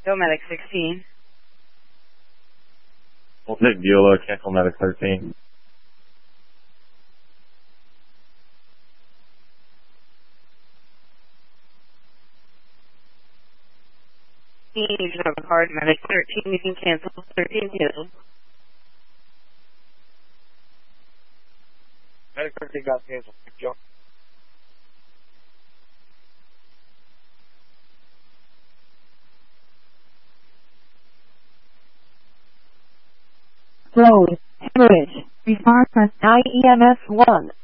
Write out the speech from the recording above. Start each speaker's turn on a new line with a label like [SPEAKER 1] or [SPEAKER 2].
[SPEAKER 1] Go Medic 16.
[SPEAKER 2] We'll take Beulah, cancel Medic 13.
[SPEAKER 1] You should have a card, Medic 13, you can cancel 13 canceled.
[SPEAKER 3] Medic 13 got canceled. Good job.
[SPEAKER 4] Road, hemorrhage, respond press IEMS 1.